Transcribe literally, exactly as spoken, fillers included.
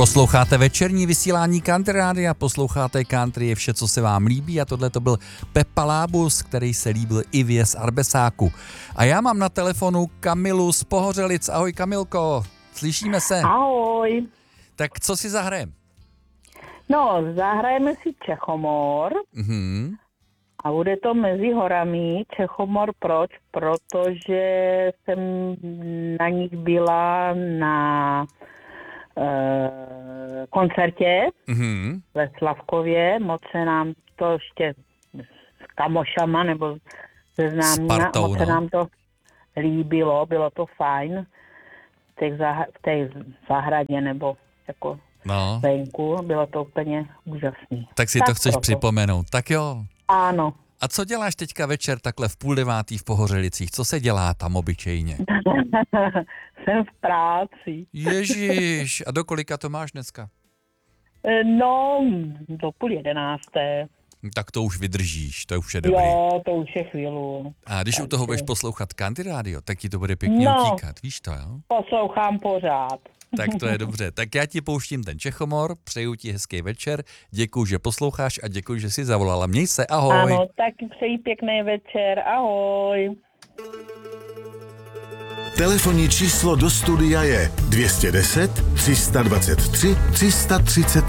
Posloucháte večerní vysílání Country Rádia, posloucháte Country je vše, co se vám líbí a tohle to byl Pepa Lábus, který se líbil Ivě z Arbesáku. A já mám na telefonu Kamilu z Pohořelic. Ahoj Kamilko, slyšíme se? Ahoj. Tak co si zahrajem? No, zahrajeme si Čechomor. Mhm. A bude to mezi horami. Čechomor proč? Protože jsem na nich byla na e, koncertě Mhm. ve Slavkově. Moc se nám to ještě s kamošama nebo se známýma, Spartou, moc se no. nám to líbilo, bylo to fajn. V té, zah- v té zahradě nebo jako No, venku, bylo to úplně úžasný. tak si Tak to chceš proto. připomenout. Tak jo. Ano. A co děláš teďka večer takhle v půl devátý v Pohořelicích? Co se dělá tam obyčejně? Jsem v práci. Ježíš, a do kolika to máš dneska? E, No, do půl jedenácté. Tak to už vydržíš, to už je dobrý. Jo, to už je chvíli. A když u Takže- toho budeš poslouchat Country Radio, tak ti to bude pěkně No. utíkat, víš to, jo? Poslouchám pořád. Tak to je dobře. Tak já ti pouštím ten Čechomor, přeju ti hezký večer, děkuji, že posloucháš a děkuji, že jsi zavolala. Měj se, ahoj. Ano, taky přeji pěkný večer. Ahoj. Telefonní číslo do studia je dvě stě deset, tři sta dvacet tři, tři sta třicet